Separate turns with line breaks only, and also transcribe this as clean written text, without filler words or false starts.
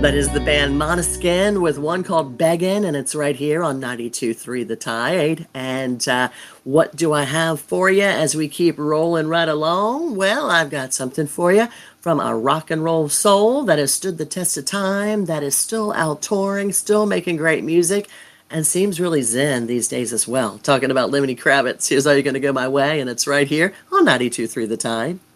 That is the band Måneskin with one called Beggin', and it's right here on 92.3 The Tide. And what do I have for you as we keep rolling right along? Well, I've got something for you from a rock and roll soul that has stood the test of time, that is still out touring, still making great music, and seems really zen these days as well. Talking about Lemony Kravitz. Here's How You're Gonna Go My Way, and it's right here on 92.3 The Tide.